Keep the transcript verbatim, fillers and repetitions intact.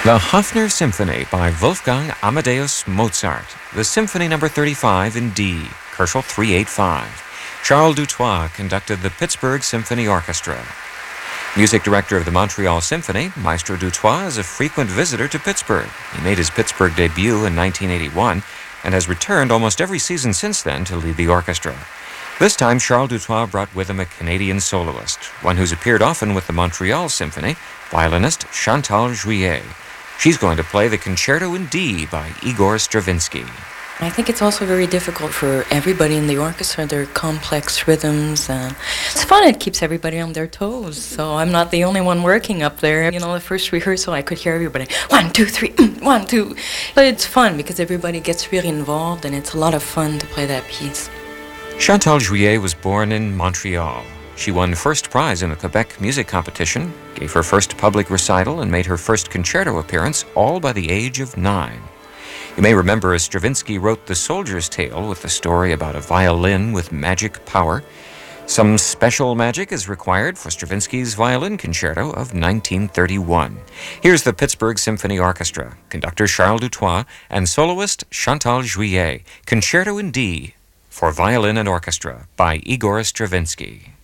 The Hofner Symphony by Wolfgang Amadeus Mozart. The Symphony number thirty-five in D, Koelschel three eighty-five. Charles Dutoit conducted the Pittsburgh Symphony Orchestra. Music director of the Montreal Symphony, Maestro Dutoit is a frequent visitor to Pittsburgh. He made his Pittsburgh debut in nineteen eighty-one and has returned almost every season since then to lead the orchestra. This time, Charles Dutoit brought with him a Canadian soloist, one who's appeared often with the Montreal Symphony, violinist Chantal Juillet. She's going to play the Concerto in D by Igor Stravinsky. I think it's also very difficult for everybody in the orchestra. They're complex rhythms, and it's fun. It keeps everybody on their toes. So I'm not the only one working up there. You know, the first rehearsal, I could hear everybody, one, two, three, one, two. But it's fun because everybody gets really involved, and it's a lot of fun to play that piece. Chantal Juillet was born in Montreal. She won first prize in the Quebec music competition, gave her first public recital, and made her first concerto appearance, all by the age of nine. You may remember as Stravinsky wrote The Soldier's Tale with the story about a violin with magic power. Some special magic is required for Stravinsky's Violin Concerto of nineteen thirty-one. Here's the Pittsburgh Symphony Orchestra, conductor Charles Dutoit, and soloist Chantal Juillet, Concerto in D for Violin and Orchestra by Igor Stravinsky.